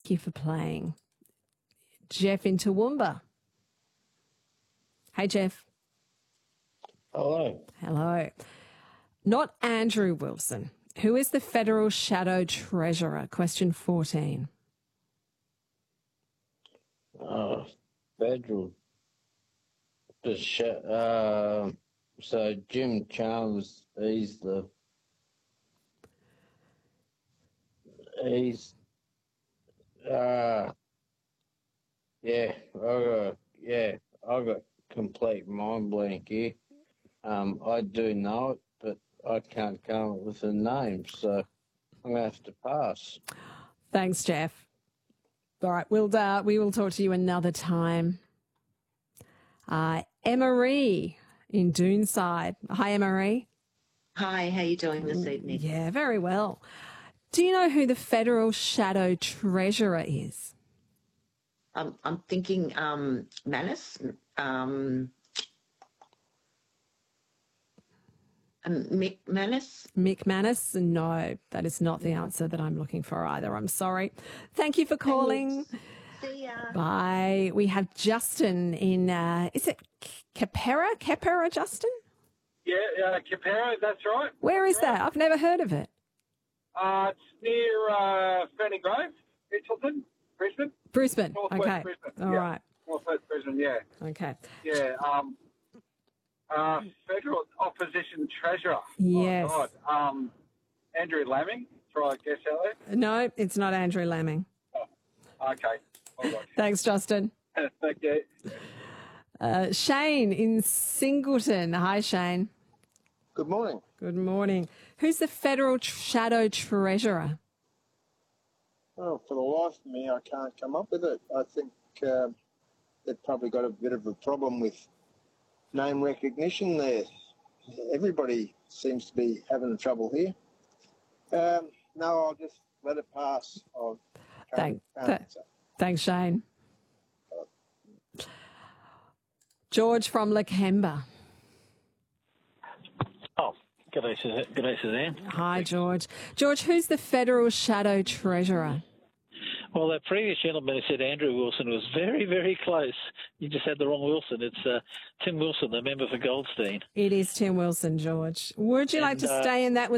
Thank you for playing. Jeff in Toowoomba. Hey, Jeff. Hello. Hello. Not Andrew Wilson. Who is the federal shadow treasurer? Question 14. Federal. So Jim Chalmers, he's I got complete mind blank here. I do know it, but I can't come up with a name, so I'm going to have to pass. Thanks, Jeff. All right, we will talk to you another time. Emma-Marie in Doonside. Hi, Emma-Marie. Hi, how are you doing this evening? Yeah, very well. Do you know who the federal shadow treasurer is? I'm thinking Manus. Mick Manus? Mick Manus? No, that is not the answer that I'm looking for either. I'm sorry. Thank you for calling. Thanks. See ya. Bye. We have Justin in, is it Keperra, Justin? Yeah, Keperra, that's right. Where is that? I've never heard of it. It's near Ferny Grove, Mitchelton, Brisbane. Brisbane. Northwest Okay. Brisbane. All yeah. right. Northwest Brisbane, yeah. Okay. Yeah, Federal Opposition Treasurer. Yes. Oh, God. Andrew Laming, try guess out there. No, it's not Andrew Laming. Oh, okay. All right. Thanks, Justin. Thank you. Shane in Singleton. Hi, Shane. Good morning. Good morning. Who's the federal shadow treasurer? Well, for the life of me, I can't come up with it. I think they've probably got a bit of a problem with name recognition there. Everybody seems to be having trouble here. No, I'll just let it pass. Thanks, Shane. George from Lakemba. Oh, good day, Suzanne. Hi, George. George, who's the federal shadow treasurer? Well, that previous gentleman who said Andrew Wilson was very, very close. You just had the wrong Wilson. It's Tim Wilson, the member for Goldstein. It is Tim Wilson, George. Would you like to stay in that? Was